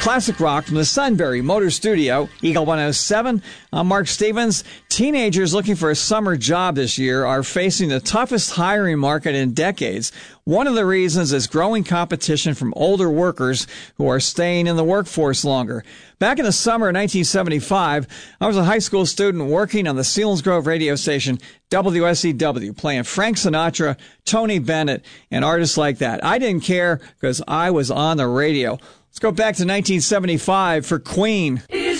Classic rock from the Sunbury Motor Studio, Eagle 107. I'm Mark Stevens. Teenagers looking for a summer job this year are facing the toughest hiring market in decades. One of the reasons is growing competition from older workers who are staying in the workforce longer. Back in the summer of 1975, I was a high school student working on the Selinsgrove radio station WSEW, playing Frank Sinatra, Tony Bennett, and artists like that. I didn't care because I was on the radio. Let's go back to 1975 for Queen.